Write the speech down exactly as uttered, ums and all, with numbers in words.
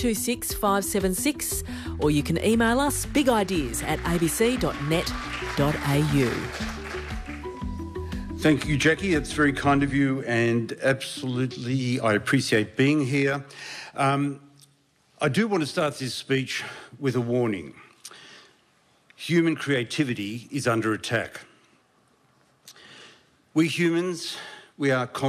two six five seven six, or you can email us big ideas at a b c dot net dot a u. Thank you, Jackie. It's very kind of you, and absolutely I appreciate being here. Um, I do want to start this speech with a warning. Human creativity is under attack. We humans, we are